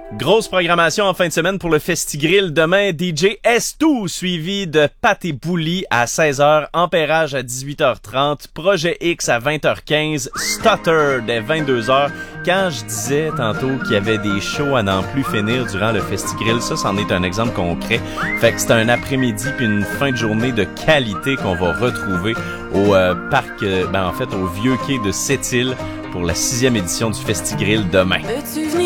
Grosse programmation en fin de semaine pour le Festigrill. Demain, DJ S2 suivi de Pâté Bouli à 16h, Ampérage à 18h30, Projet X à 20h15, Stutter dès 22h. Quand je disais tantôt qu'il y avait des shows à n'en plus finir durant le Festigrill, ça, c'en est un exemple concret. Fait que c'est un après-midi puis une fin de journée de qualité qu'on va retrouver au parc, au vieux quai de Sept-Îles pour la 6e édition du Festigrill demain.